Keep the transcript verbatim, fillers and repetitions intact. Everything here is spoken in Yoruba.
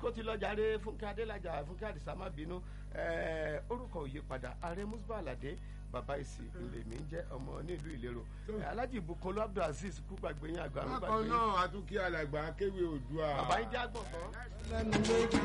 àsìkò ti lọ jàre Fúnkẹ́ Adélájà Fúnkẹ́ Àdìsá má bínú orúkọ òye padà ààrẹ Musba Aládé bàbá ìsì ilé mi ń jẹ́ ọmọ nílùú Ìlérò Alhaji Bukola Abdulaziz kú gbàgbé yín àgbà. bákan náà àtúnkí alàgbà akéwì Oòduà. bàbá yín jẹ́ àgbọ̀n kan.